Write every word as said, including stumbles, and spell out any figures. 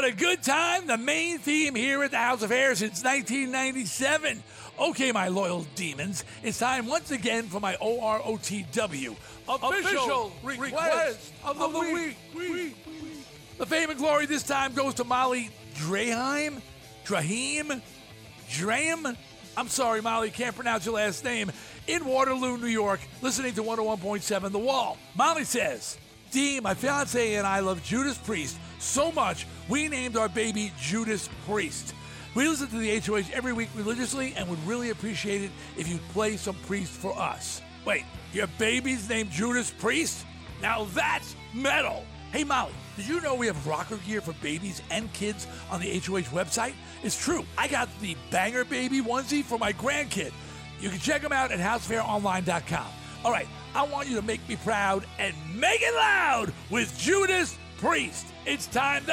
what a good time. The main theme here at the House of Hair since nineteen ninety-seven. Okay, my loyal demons, it's time once again for my O R O T W official, Official request, request of the, of the week. week. week. The fame and glory this time goes to Molly Draheim, Drahim, Drahim. I'm sorry, Molly, can't pronounce your last name. In Waterloo, New York, listening to one oh one point seven The Wall. Molly says, Dee, my fiance and I love Judas Priest so much, we named our baby Judas Priest. We listen to the H O H every week religiously and would really appreciate it if you'd play some Priest for us. Wait, your baby's named Judas Priest? Now that's metal. Hey, Molly, did you know we have rocker gear for babies and kids on the H O H website? It's true. I got the Banger Baby onesie for my grandkid. You can check them out at house fair online dot com. All right, I want you to make me proud and make it loud with Judas Priest. It's time to